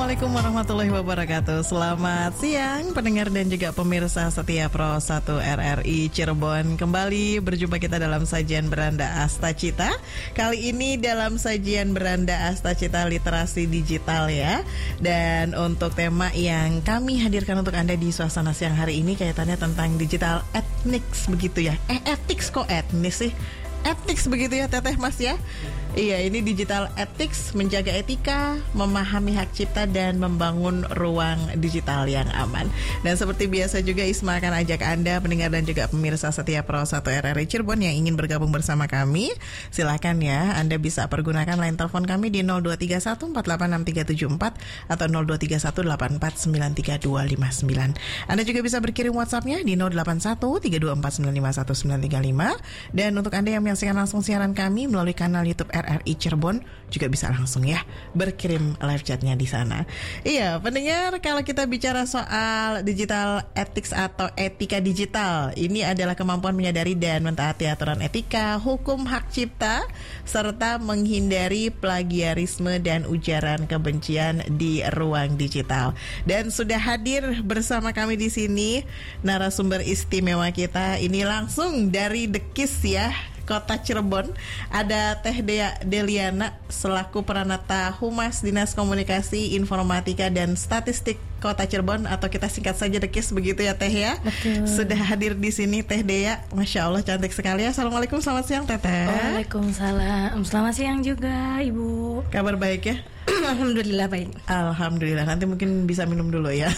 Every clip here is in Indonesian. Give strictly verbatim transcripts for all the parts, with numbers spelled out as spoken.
Assalamualaikum warahmatullahi wabarakatuh. Selamat siang pendengar dan juga pemirsa setia Pro satu R R I Cirebon. Kembali berjumpa kita dalam sajian Beranda Astacita. Kali ini dalam sajian Beranda Astacita literasi digital ya. Dan untuk tema yang kami hadirkan untuk Anda di suasana siang hari ini kaitannya tentang digital ethics begitu ya. Eh ethics kok etnis sih? Ethics begitu ya Teteh Mas ya. Iya, ini digital ethics, menjaga etika, memahami hak cipta dan membangun ruang digital yang aman. Dan seperti biasa juga Isma akan ajak Anda pendengar dan juga pemirsa setia Pro satu R R I Cirebon yang ingin bergabung bersama kami. Silakan ya, Anda bisa pergunakan line telepon kami di nol dua tiga satu empat delapan enam tiga tujuh empat atau nol dua tiga satu delapan empat sembilan tiga dua lima sembilan. Anda juga bisa berkirim WhatsApp-nya di nol delapan satu tiga dua empat sembilan lima satu sembilan tiga lima. Dan untuk Anda yang menyaksikan langsung siaran kami melalui kanal YouTube R R I Cirebon juga bisa langsung ya berkirim live chatnya di sana. Iya, pendengar, kalau kita bicara soal digital ethics atau etika digital, ini adalah kemampuan menyadari dan mentaati aturan etika, hukum hak cipta, serta menghindari plagiarisme dan ujaran kebencian di ruang digital. Dan sudah hadir bersama kami di sini narasumber istimewa kita ini langsung dari The Kiss ya, Kota Cirebon. Ada Teh Dea Deliana selaku Peranata Humas Dinas Komunikasi Informatika dan Statistik Kota Cirebon, atau kita singkat saja The Kiss begitu ya Teh ya. Betul. Sudah hadir di sini Teh Dea. Masya Allah cantik sekali ya. Assalamualaikum, selamat siang Teteh. Waalaikumsalam. Selamat siang juga Ibu. Kabar baik ya? Alhamdulillah baik. Alhamdulillah. Nanti mungkin bisa minum dulu ya.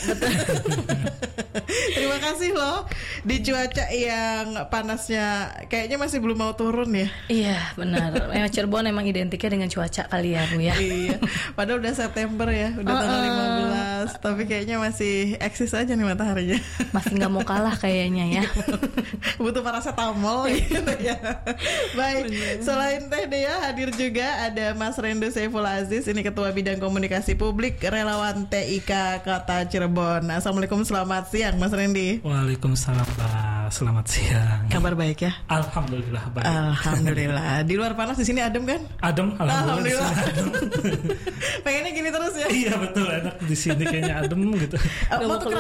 Terima kasih loh. Di cuaca yang panasnya kayaknya masih belum mau turun ya. Iya benar. Emang Cirebon emang identiknya dengan cuaca kali ya Bu ya. Iya. Padahal udah September ya, udah tanggal uh, lima belas. Tapi kayaknya masih eksis aja nih mataharinya. Masih nggak mau kalah kayaknya ya. Butuh paracetamol gitu ya. Baik. Bener. Selain Teh Dea hadir juga ada Mas Rendo Saiful Aziz. Ini Ketua Bidang Komunikasi Publik Relawan T I K Kota Cirebon. Assalamualaikum, selamat siang Mas Rendi. Waalaikumsalam Pak, selamat siang. Kabar baik ya? Alhamdulillah baik. Alhamdulillah. Di luar panas, di sini adem kan? Adem, alhamdulillah. Alhamdulillah. Adem. Pengennya gini terus ya? Iya betul, enak di sini kayaknya adem gitu. Mau